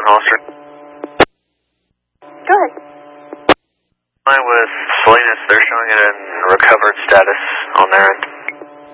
Hollister. Go ahead. Line with Salinas, they're showing it in recovered status on their end.